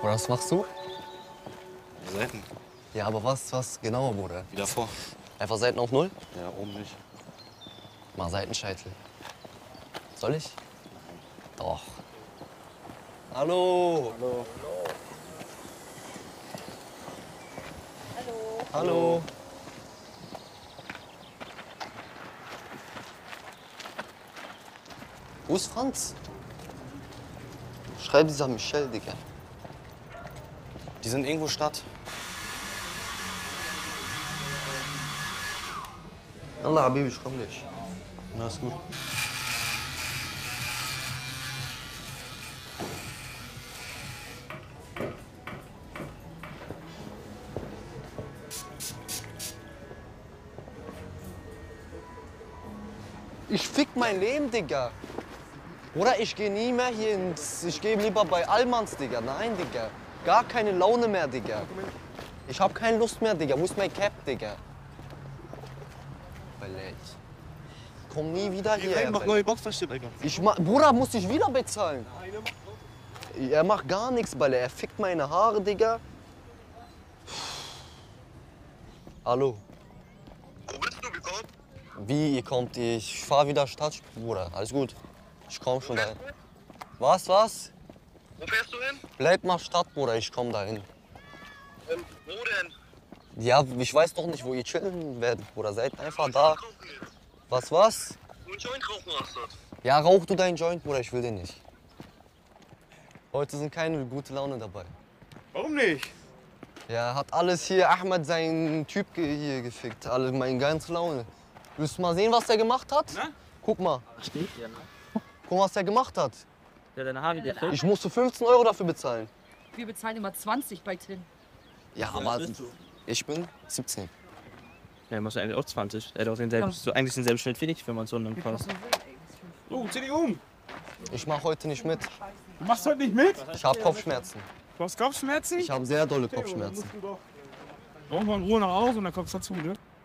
Bruder, was machst du? Seiten. Ja, aber was genau, Bruder? Wieder vor. Einfach Seiten auf Null? Ja, oben nicht. Mal Seitenscheitel. Soll ich? Doch. Hallo. Hallo. Hallo. Wo ist Franz? Schreib dieser Michelle, Digga. Die sind irgendwo Stadt. Allah, Habibi, ich komm gleich. Na, ist gut. Ich fick mein Leben, Digga. Oder ich gehe nie mehr hier ins... Ich gehe lieber bei Allmanns, Digga. Nein, Digga. Gar keine Laune mehr, Digga. Ich hab keine Lust mehr, Digga. Wo ist mein Cap, Digga? Belegt. Komm nie wieder hier. Mach neue Boxverschnitt, Bruder, muss ich wieder bezahlen? Er macht gar nichts, Balle. Er fickt meine Haare, Digga. Hallo. Wo bist du gekommen? Wie, ihr kommt? Ich fahr wieder Stadt, Bruder. Alles gut. Ich komm schon dahin. Was? Wo fährst du hin? Bleib mal Stadt, Bruder. Ich komm dahin. Wo denn? Ja, ich weiß doch nicht, wo ihr chillen werdet, Bruder. Seid einfach da. Rauchen jetzt. Was? Du einen Joint rauchen hast dort. Ja, rauch du deinen Joint, Bruder. Ich will den nicht. Heute sind keine gute Laune dabei. Warum nicht? Ja, hat alles hier, Ahmed, seinen Typ hier gefickt. Meine ganze Laune. Willst du mal sehen, was der gemacht hat? Na? Guck mal. Steht ja, ne? Guck mal, was der gemacht hat. Ja, deine Haare gefällt. Ich musste 15 € dafür bezahlen. Wir bezahlen immer 20 bei Tin. Ja, aber ich bin 17. Ja, machst du eigentlich auch 20. Er hat auch denselben, so eigentlich denselben Schnitt wie ich, wenn man so einen passt. Oh, zieh dich um. Ich mach heute nicht mit. Du machst heute nicht mit? Ich habe Kopfschmerzen. Du hast Kopfschmerzen? Ich habe sehr dolle Kopfschmerzen. Irgendwann in Ruhe nach Hause und dann kommst du dazu, ne?